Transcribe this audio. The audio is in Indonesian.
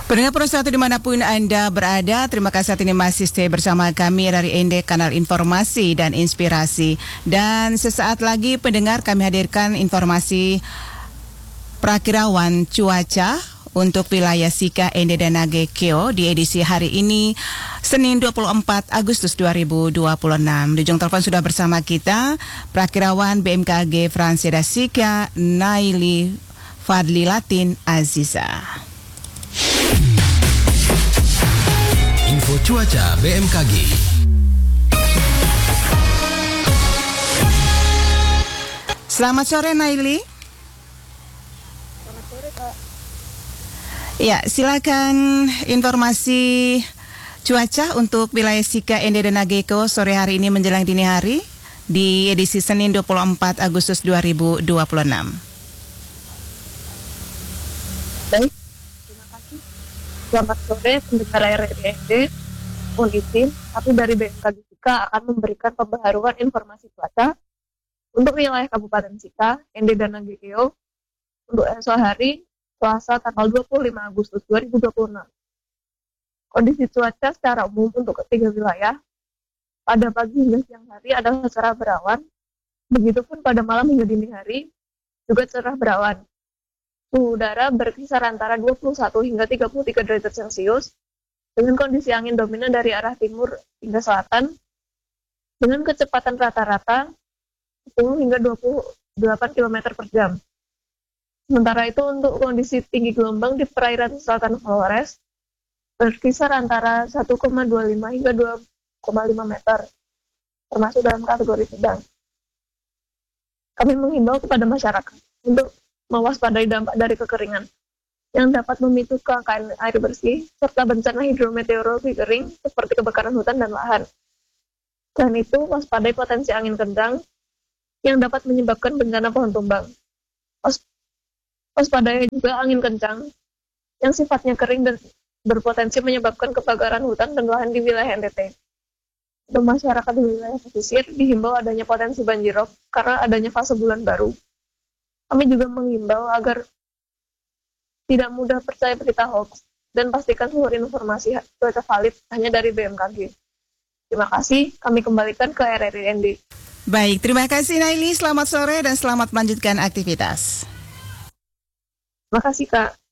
Pendengar Pro 1 dimanapun Anda berada, terima kasih saat ini masih stay bersama kami dari ND Kanal Informasi dan Inspirasi. Dan sesaat lagi pendengar kami hadirkan informasi prakirawan cuaca untuk wilayah Sika, ND dan Nagekeo di edisi hari ini, Senin 24 Agustus 2026. Di ujung telepon sudah bersama kita prakirawan BMKG Franseda Sika, Naili Fadlilatin Aziza. Info cuaca BMKG. Selamat sore Naili. Selamat sore Kak. Ya, silakan informasi cuaca untuk wilayah Sika, ND dan Nagekeo sore hari ini menjelang dini hari di edisi Senin 24 Agustus 2026. Baik, terima kasih. Selamat sore pendengar RRD. Mohon izin, kami dari BMKG Sika akan memberikan pembaharuan informasi cuaca untuk wilayah Kabupaten Sika, ND dan Nagekeo untuk esok hari Selasa tanggal 25 Agustus 2026. Kondisi cuaca secara umum untuk ketiga wilayah pada pagi hingga siang hari adalah cerah berawan, begitupun pada malam hingga dini hari juga cerah berawan. Suhu udara berkisar antara 21 hingga 33 derajat Celcius dengan kondisi angin dominan dari arah timur hingga selatan dengan kecepatan rata-rata 10 hingga 28 km per jam. Sementara itu untuk kondisi tinggi gelombang di perairan selatan Flores berkisar antara 1,25 hingga 2,5 meter, termasuk dalam kategori sedang. Kami mengimbau kepada masyarakat untuk mewaspadai dampak dari kekeringan yang dapat memicu kelangkaan air bersih serta bencana hidrometeorologi kering seperti kebakaran hutan dan lahan. Selain itu, waspadai potensi angin kencang yang dapat menyebabkan bencana pohon tumbang. Waspadai juga angin kencang yang sifatnya kering dan berpotensi menyebabkan kebakaran hutan dan lahan di wilayah NTT. Untuk masyarakat di wilayah pesisir dihimbau adanya potensi banjirop karena adanya fase bulan baru. Kami juga mengimbau agar tidak mudah percaya berita hoax dan pastikan sumber informasi cuaca valid hanya dari BMKG. Terima kasih, kami kembalikan ke RRI. Baik, terima kasih Naili, selamat sore dan selamat melanjutkan aktivitas. Terima kasih Kak.